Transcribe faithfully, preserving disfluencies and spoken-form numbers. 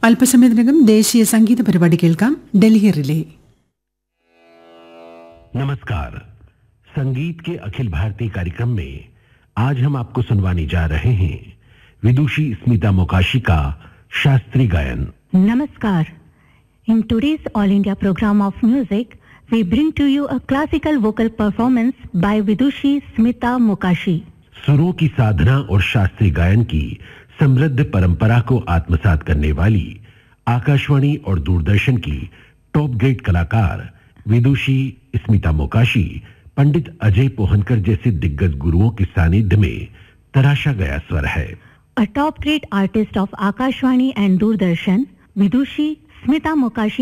അല്പസമയത്തിനകം ദേശീയ സംഗീത പരിപാടി കേൾക്കാം. ഡൽഹി റിലേ. नमस्कार. संगीत के अखिल भारतीय कार्यक्रम में आज हम आपको सुनवाने जा रहे हैं विदुषी स्मिता मोकाशी का शास्त्रीय गायन. Namaskar. In today's All India program of music, we bring to you a classical vocal performance by Vidushi Smita Mokashi. सुरों की साधना और शास्त्रीय गायन की समृद्ध परंपरा को आत्मसात करने वाली आकाशवाणी और दूरदर्शन की टॉप ग्रेड कलाकार विदुषी स्मिता मोकाशी पंडित अजय पोहनकर जैसे दिग्गज गुरुओं के सानिध्य में तराशा गया स्वर है. A top grade artist of Akashvani and Doordarshan, Vidushi Smita Mokashi